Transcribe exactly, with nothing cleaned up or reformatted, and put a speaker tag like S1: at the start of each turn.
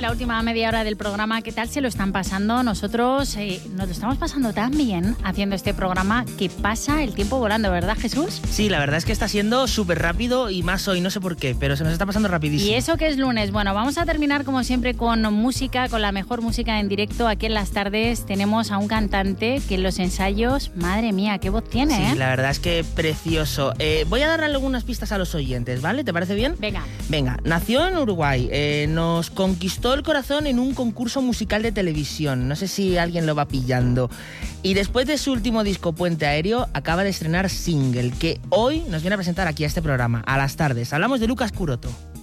S1: la última media hora del programa. ¿Qué tal se lo están pasando? Nosotros eh, nos lo estamos pasando tan bien haciendo este programa que pasa el tiempo volando, ¿verdad, Jesús?
S2: Sí, la verdad es que está siendo súper rápido y más hoy, no sé por qué, pero se nos está pasando rapidísimo.
S1: Y eso que es lunes. Bueno, vamos a terminar como siempre con música, con la mejor música en directo. Aquí en las tardes tenemos a un cantante que en los ensayos, madre mía, qué voz tiene,
S2: Sí,
S1: ¿eh?
S2: la verdad es que precioso. Eh, voy a dar algunas pistas a los oyentes, ¿vale? ¿Te parece bien?
S1: Venga.
S2: Venga, nació en Uruguay, eh, nos conquistó el corazón en un concurso musical de televisión, no sé si alguien lo va pillando, y después de su último disco Puente Aéreo acaba de estrenar single, que hoy nos viene a presentar aquí a este programa, a las tardes. Hablamos de Lucas Curoto.